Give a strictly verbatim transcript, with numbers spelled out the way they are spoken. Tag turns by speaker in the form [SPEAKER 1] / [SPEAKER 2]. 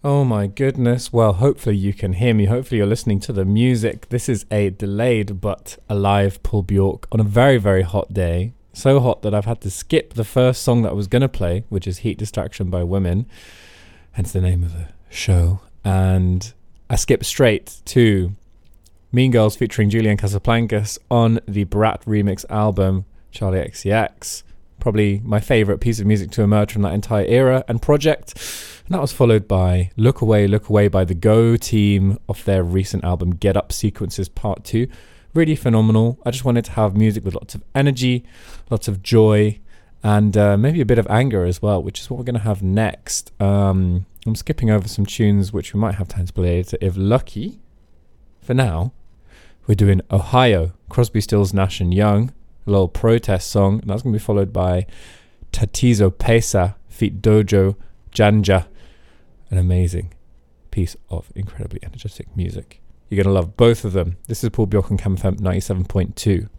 [SPEAKER 1] Oh my goodness. Well, hopefully you can hear me. Hopefully you're listening to the music. This is a delayed but alive Paul Bjork on a very, very hot day. So hot that I've had to skip the first song that I was going to play, which is Heat Distraction by Women, hence the name of the show. And I skipped straight to Mean Girls featuring Julian Casablancas on the Brat remix album, Charlie X C X. Probably my favourite piece of music to emerge from that entire era and project. And that was followed by Look Away, Look Away by the Go team off their recent album Get Up Sequences Part two. Really phenomenal. I just wanted to have music with lots of energy, lots of joy, and uh, maybe a bit of anger as well, which is what we're going to have next. Um, I'm skipping over some tunes which we might have time to play later if lucky. For now, we're doing Ohio, Crosby, Stills, Nash and Young. A little protest song, and that's going to be followed by Tatizo Pesa feat Dojo Janja, an amazing piece of incredibly energetic music. You're going to love both of them. This is Paul Bjork on Cam F M ninety-seven point two.